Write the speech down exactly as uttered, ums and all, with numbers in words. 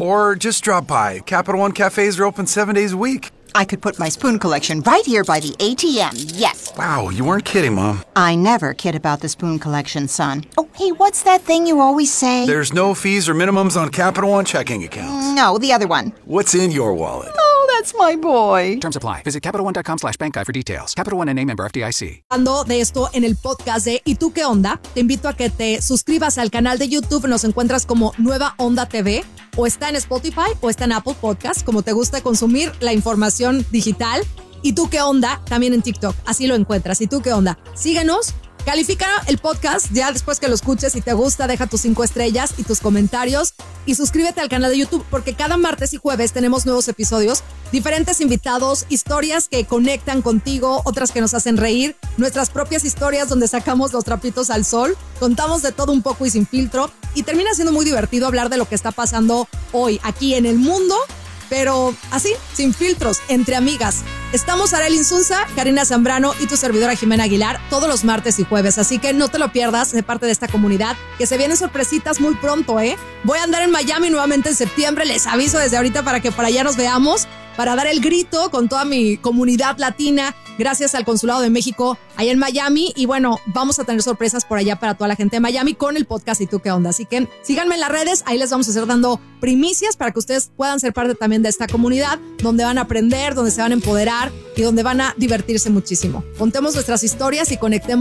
Or just drop by. Capital One cafes are open seven days a week. I could put my spoon collection right here by the A T M, yes. Wow, you weren't kidding, Mom. I never kid about the spoon collection, son. Oh, hey, what's that thing you always say? There's no fees or minimums on Capital One checking accounts. No, the other one. What's in your wallet? Oh, that's my boy. Terms apply. Visit CapitalOne.com slash bank guide for details. Capital One N A member F D I C. Hablando de esto en el podcast de ¿Y tú qué onda? Te invito a que te suscribas al canal de YouTube. Nos encuentras como Nueva Onda T V. O está en Spotify o está en Apple Podcast, como te gusta consumir la información digital. ¿Y tú qué onda? También en TikTok. Así lo encuentras. ¿Y tú qué onda? Síguenos. Califica el podcast ya después que lo escuches. Si te gusta, deja tus cinco estrellas y tus comentarios. Y suscríbete al canal de YouTube porque cada martes y jueves tenemos nuevos episodios. Diferentes invitados, historias que conectan contigo, otras que nos hacen reír. Nuestras propias historias donde sacamos los trapitos al sol. Contamos de todo un poco y sin filtro. Y termina siendo muy divertido hablar de lo que está pasando hoy aquí en el mundo. Pero así, sin filtros, entre amigas. Estamos Arely Insunza, Karina Zambrano y tu servidora Jimena Aguilar todos los martes y jueves. Así que no te lo pierdas de parte de esta comunidad, que se vienen sorpresitas muy pronto, ¿eh? Voy a andar en Miami nuevamente en septiembre. Les aviso desde ahorita para que por allá nos veamos, para dar el grito con toda mi comunidad latina, gracias al Consulado de México allá en Miami. Y bueno, vamos a tener sorpresas por allá para toda la gente de Miami con el podcast ¿Y tú qué onda? Así que síganme en las redes, ahí les vamos a estar dando primicias para que ustedes puedan ser parte también de esta comunidad, donde van a aprender, donde se van a empoderar y donde van a divertirse muchísimo. Contemos nuestras historias y conectemos